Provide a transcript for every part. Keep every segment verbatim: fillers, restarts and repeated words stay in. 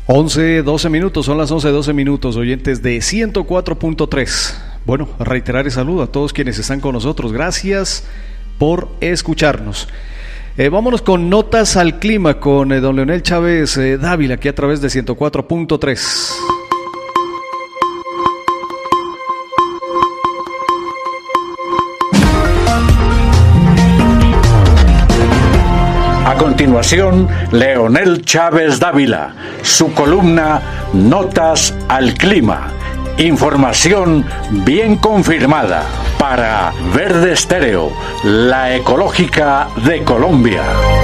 once, doce minutos, son las once, doce minutos, oyentes de ciento cuatro punto tres. Bueno, reiterar el saludo a todos quienes están con nosotros. Gracias por escucharnos. Eh, vámonos con notas al clima con eh, don Leonel Chávez eh, Dávila, aquí a través de ciento cuatro punto tres. A continuación, Leonel Chávez Dávila, su columna Notas al Clima. Información bien confirmada para Verde Estéreo, la ecológica de Colombia.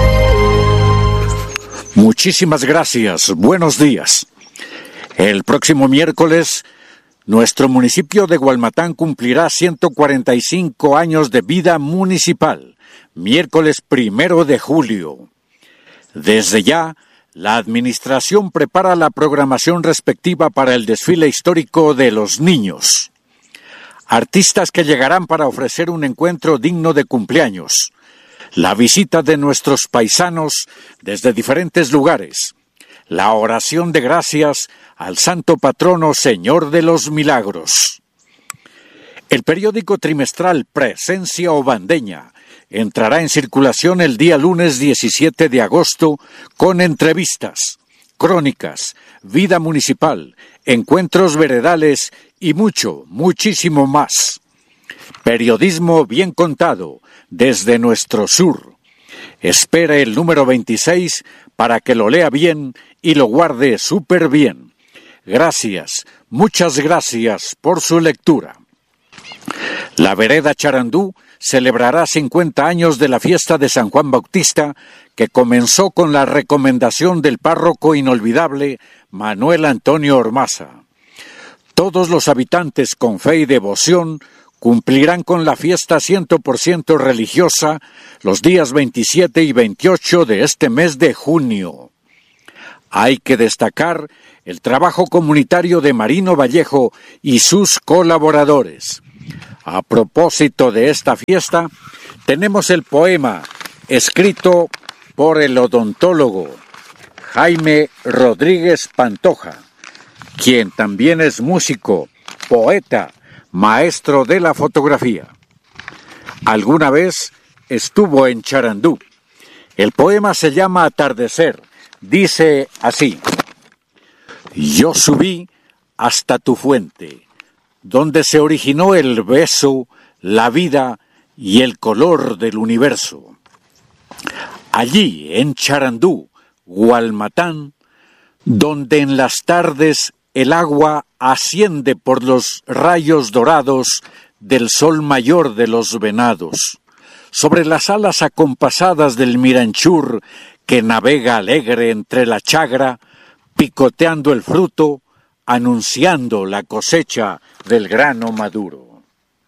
Muchísimas gracias. Buenos días. El próximo miércoles, nuestro municipio de Gualmatán cumplirá ciento cuarenta y cinco años de vida municipal. Miércoles primero de julio. Desde ya, la administración prepara la programación respectiva para el desfile histórico de los niños. Artistas que llegarán para ofrecer un encuentro digno de cumpleaños. La visita de nuestros paisanos desde diferentes lugares. La oración de gracias al Santo Patrono Señor de los Milagros. El periódico trimestral Presencia Obandeña entrará en circulación el día lunes diecisiete de agosto con entrevistas, crónicas, vida municipal, encuentros veredales y mucho, muchísimo más. Periodismo bien contado desde nuestro sur. Espere el número veintiséis para que lo lea bien y lo guarde súper bien. Gracias, muchas gracias por su lectura. La vereda Charandú celebrará cincuenta años de la fiesta de San Juan Bautista, que comenzó con la recomendación del párroco inolvidable Manuel Antonio Ormaza. Todos los habitantes con fe y devoción cumplirán con la fiesta cien por ciento religiosa los días veintisiete y veintiocho de este mes de junio. Hay que destacar el trabajo comunitario de Marino Vallejo y sus colaboradores. A propósito de esta fiesta, tenemos el poema escrito por el odontólogo Jaime Rodríguez Pantoja, quien también es músico, poeta, maestro de la fotografía. Alguna vez estuvo en Charandú. El poema se llama Atardecer. Dice así: yo subí hasta tu fuente, donde se originó el beso, la vida y el color del universo. Allí, en Charandú, Gualmatán, donde en las tardes el agua asciende por los rayos dorados del sol mayor de los venados, sobre las alas acompasadas del miranchur que navega alegre entre la chagra, picoteando el fruto, anunciando la cosecha del grano maduro.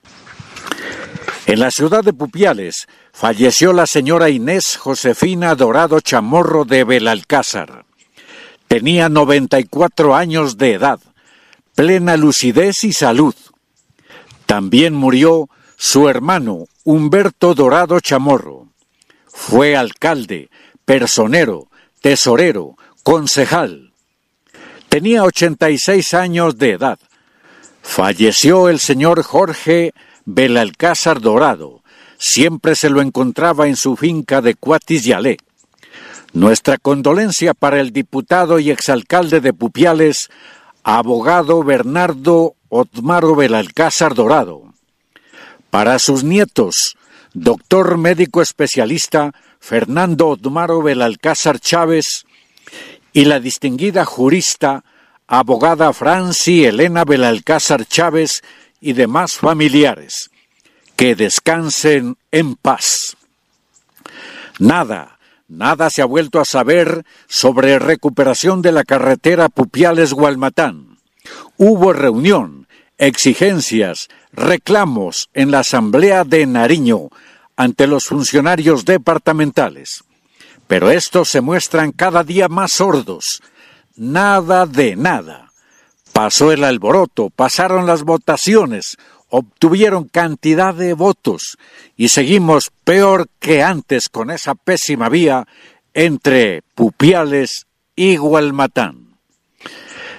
En la ciudad de Pupiales falleció la señora Inés Josefina Dorado Chamorro de Belalcázar. Tenía noventa y cuatro años de edad, plena lucidez y salud. También murió su hermano Humberto Dorado Chamorro. Fue alcalde, personero, tesorero, concejal. Tenía ochenta y seis años de edad. Falleció el señor Jorge Belalcázar Dorado. Siempre se lo encontraba en su finca de Cuatis Yalé. Nuestra condolencia para el diputado y exalcalde de Pupiales, abogado Bernardo Otmaro Belalcázar Dorado. Para sus nietos, doctor médico especialista Fernando Otmaro Belalcázar Chávez, y la distinguida jurista, abogada Franci Elena Belalcázar Chávez y demás familiares. Que descansen en paz. Nada, nada se ha vuelto a saber sobre recuperación de la carretera Pupiales-Gualmatán. Hubo reunión, exigencias, reclamos en la Asamblea de Nariño ante los funcionarios departamentales. Pero estos se muestran cada día más sordos. Nada de nada. Pasó el alboroto, pasaron las votaciones, obtuvieron cantidad de votos y seguimos peor que antes con esa pésima vía entre Pupiales y Gualmatán.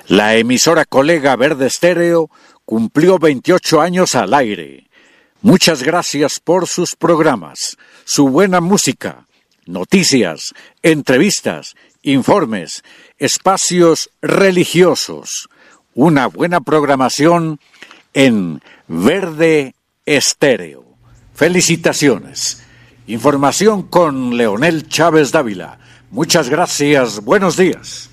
La emisora colega Verde Estéreo cumplió veintiocho años al aire. Muchas gracias por sus programas, su buena música, noticias, entrevistas, informes, espacios religiosos. Una buena programación en Verde Estéreo. Felicitaciones. Información con Leonel Chávez Dávila. Muchas gracias. Buenos días.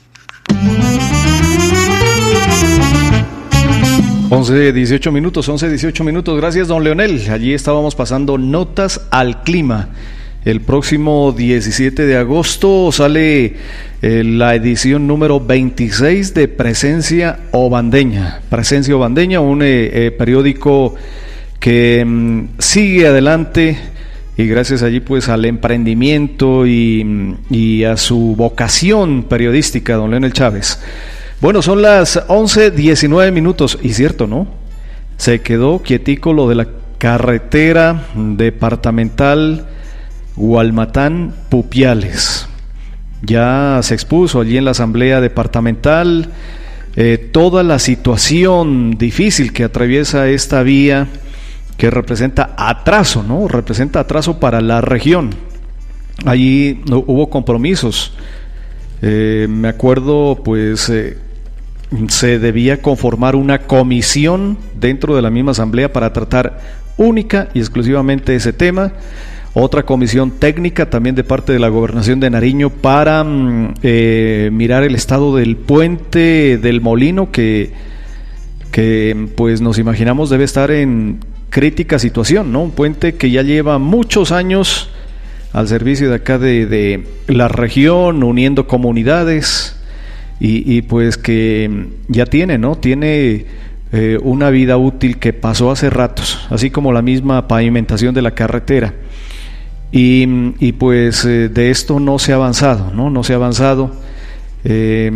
once dieciocho minutos, once dieciocho minutos. Gracias, don Leonel. Allí estábamos pasando notas al clima. El próximo diecisiete de agosto sale eh, la edición número veintiséis de Presencia Obandeña. Presencia Obandeña, un eh, eh, periódico que mm, sigue adelante y gracias allí pues al emprendimiento y, y a su vocación periodística, don Leonel Chávez. Bueno, son las once diecinueve minutos, y cierto, ¿no? Se quedó quietico lo de la carretera departamental Gualmatán-Pupiales. Ya se expuso allí en la asamblea departamental eh, toda la situación difícil que atraviesa esta vía, que representa atraso, ¿no? Representa atraso para la región. Allí hubo compromisos. Eh, me acuerdo, pues... Eh, se debía conformar una comisión dentro de la misma asamblea para tratar única y exclusivamente ese tema, otra comisión técnica también de parte de la Gobernación de Nariño para eh, mirar el estado del puente del Molino, que, que pues nos imaginamos debe estar en crítica situación, ¿no? Un puente que ya lleva muchos años al servicio de acá de, de la región, uniendo comunidades. Y, y pues que ya tiene, ¿no? Tiene eh, una vida útil que pasó hace ratos, así como la misma pavimentación de la carretera. Y, y pues eh, de esto no se ha avanzado, ¿no? No se ha avanzado. Eh,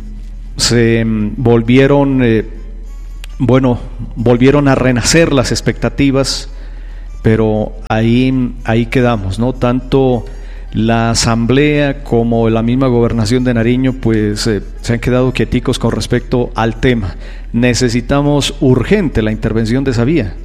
se volvieron, eh, bueno, volvieron a renacer las expectativas, pero ahí, ahí quedamos, ¿no? Tanto la asamblea como la misma gobernación de Nariño pues eh, se han quedado quieticos con respecto al tema. Necesitamos urgente la intervención de esa vía.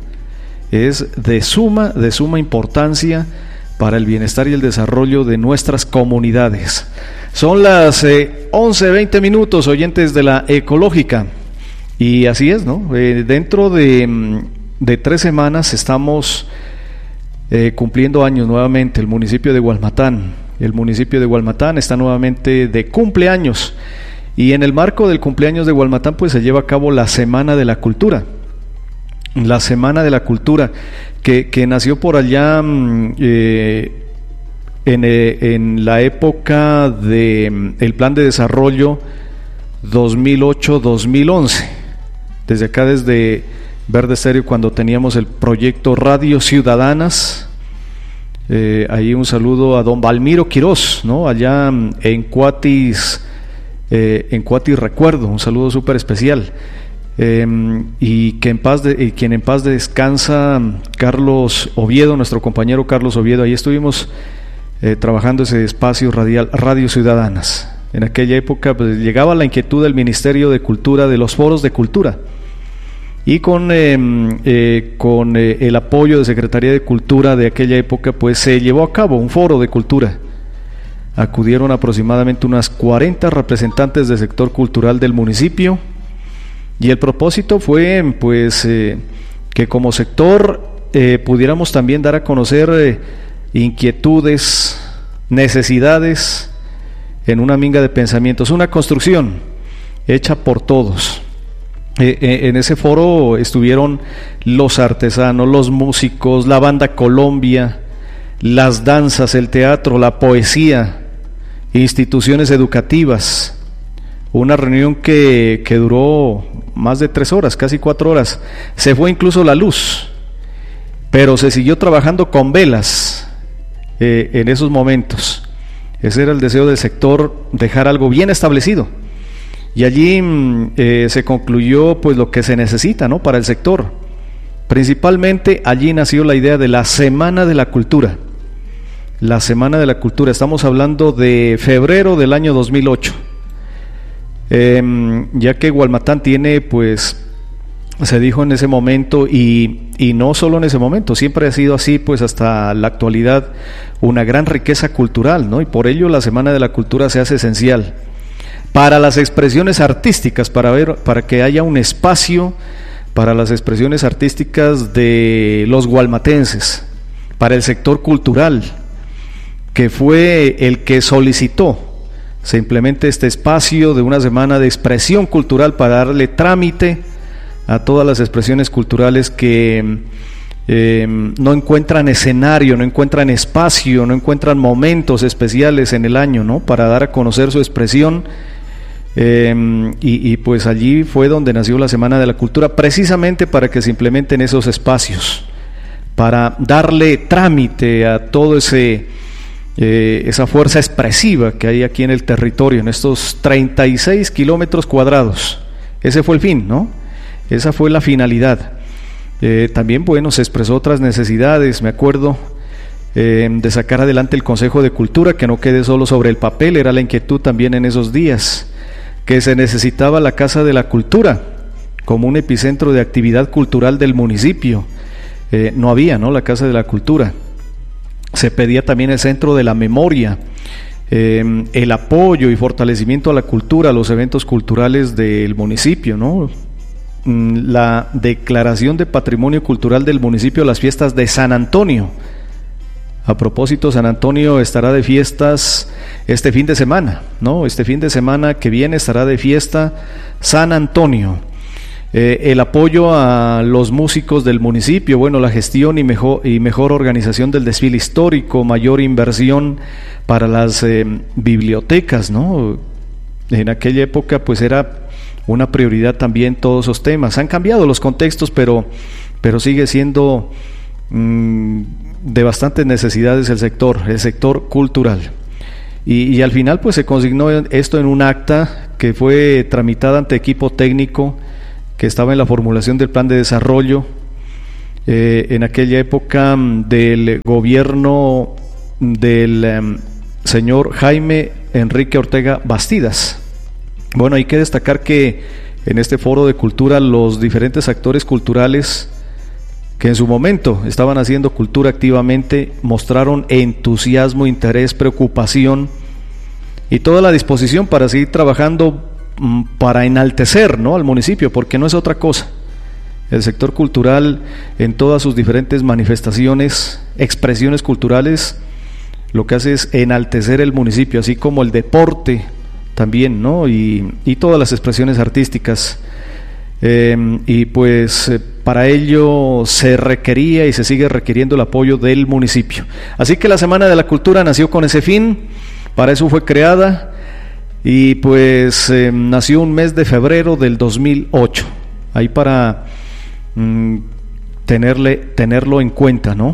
Es de suma, de suma importancia para el bienestar y el desarrollo de nuestras comunidades. Son las eh, once veinte minutos, oyentes de la Ecológica. Y así es, ¿no? Eh, dentro de, de tres semanas estamos Eh, cumpliendo años nuevamente el municipio de Gualmatán. El municipio de Gualmatán está nuevamente de cumpleaños, y en el marco del cumpleaños de Gualmatán pues se lleva a cabo la Semana de la Cultura. La Semana de la Cultura que, que nació por allá eh, en, eh, en la época de el Plan de Desarrollo dos mil ocho dos mil once. Desde acá, desde Verde Estéreo, cuando teníamos el proyecto Radio Ciudadanas, eh, ahí un saludo a don Valmiro Quirós, ¿no? Allá en Cuatis, eh, en Cuatis recuerdo, un saludo súper especial, eh, y que en paz de, y quien en paz descansa, Carlos Oviedo, nuestro compañero Carlos Oviedo. Ahí estuvimos eh, trabajando ese espacio radial, Radio Ciudadanas. En aquella época pues, llegaba la inquietud del Ministerio de Cultura de los foros de cultura. Y con, eh, eh, con eh, el apoyo de Secretaría de Cultura de aquella época, pues se llevó a cabo un foro de cultura. Acudieron aproximadamente unas cuarenta representantes del sector cultural del municipio, y el propósito fue pues eh, que como sector eh, pudiéramos también dar a conocer eh, inquietudes, necesidades en una minga de pensamientos, una construcción hecha por todos. Eh, en ese foro estuvieron los artesanos, los músicos, la banda Colombia, las danzas, el teatro, la poesía, instituciones educativas. Una reunión que, que duró más de tres horas, casi cuatro horas. Se fue incluso la luz, pero se siguió trabajando con velas eh, en esos momentos. Ese era el deseo del sector, dejar algo bien establecido. Y allí eh, se concluyó pues lo que se necesita, ¿no? Para el sector. Principalmente allí nació la idea de la Semana de la Cultura. La Semana de la Cultura, estamos hablando de febrero del año dos mil ocho. eh, ya que Gualmatán tiene, pues, se dijo en ese momento, y, y no solo en ese momento, siempre ha sido así, pues hasta la actualidad, una gran riqueza cultural, ¿no? Y por ello la Semana de la Cultura se hace esencial para las expresiones artísticas, para ver, para que haya un espacio para las expresiones artísticas de los gualmatenses, para el sector cultural, que fue el que solicitó se implemente este espacio de una semana de expresión cultural para darle trámite a todas las expresiones culturales que eh, no encuentran escenario, no encuentran espacio, no encuentran momentos especiales en el año, ¿no? Para dar a conocer su expresión. Eh, y, y pues allí fue donde nació la Semana de la Cultura, precisamente para que se implementen esos espacios, para darle trámite a todo ese eh, esa fuerza expresiva que hay aquí en el territorio, en estos treinta y seis kilómetros cuadrados. Ese fue el fin, ¿no? Esa fue la finalidad. Eh, también, bueno, se expresó otras necesidades, me acuerdo, eh, de sacar adelante el Consejo de Cultura, que no quede solo sobre el papel, era la inquietud también en esos días, que se necesitaba la Casa de la Cultura como un epicentro de actividad cultural del municipio. Eh, no había, ¿no?, la Casa de la Cultura. Se pedía también el Centro de la Memoria, eh, el apoyo y fortalecimiento a la cultura, a los eventos culturales del municipio, ¿no? La declaración de patrimonio cultural del municipio, las fiestas de San Antonio. A propósito, San Antonio estará de fiestas este fin de semana, ¿no? Este fin de semana que viene estará de fiesta San Antonio. Eh, el apoyo a los músicos del municipio, bueno, la gestión y mejor, y mejor organización del desfile histórico, mayor inversión para las eh, bibliotecas, ¿no? En aquella época, pues era una prioridad también todos esos temas. Han cambiado los contextos, pero, pero sigue siendo mmm, de bastantes necesidades el sector, el sector cultural. Y, y al final pues se consignó esto en un acta que fue tramitada ante equipo técnico que estaba en la formulación del plan de desarrollo eh, en aquella época del gobierno del eh, señor Jaime Enrique Ortega Bastidas. Bueno, hay que destacar que en este foro de cultura los diferentes actores culturales que en su momento estaban haciendo cultura activamente mostraron entusiasmo, interés, preocupación y toda la disposición para seguir trabajando para enaltecer, ¿no?, al municipio, porque no es otra cosa. El sector cultural en todas sus diferentes manifestaciones, expresiones culturales, lo que hace es enaltecer el municipio, así como el deporte también, ¿no? Y, y todas las expresiones artísticas. Eh, y pues eh, para ello se requería y se sigue requiriendo el apoyo del municipio. Así que la Semana de la Cultura nació con ese fin, para eso fue creada, y pues eh, nació un mes de febrero del dos mil ocho, ahí para mm, tenerle, tenerlo en cuenta, ¿no?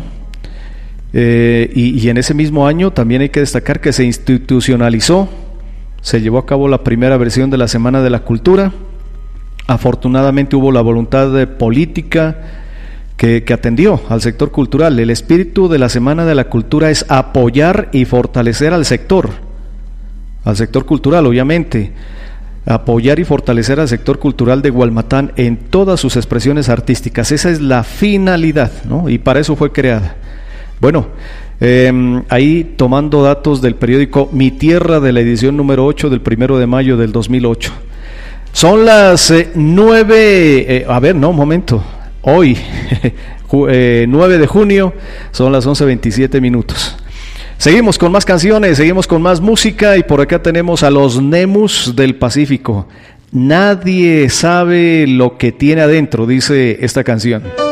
Eh, y, y en ese mismo año también hay que destacar que se institucionalizó, se llevó a cabo la primera versión de la Semana de la Cultura. Afortunadamente hubo la voluntad de política que, que atendió al sector cultural. El espíritu de la Semana de la Cultura es apoyar y fortalecer al sector, al sector cultural, obviamente, apoyar y fortalecer al sector cultural de Gualmatán en todas sus expresiones artísticas. Esa es la finalidad, ¿no? Y para eso fue creada. Bueno, eh, ahí tomando datos del periódico Mi Tierra de la edición número ocho del primero de mayo del dos mil ocho. Son las eh, nueve, eh, a ver, no, un momento, hoy, eh, nueve de junio, son las once veintisiete minutos. Seguimos con más canciones, seguimos con más música y por acá tenemos a los Nemus del Pacífico. Nadie sabe lo que tiene adentro, dice esta canción.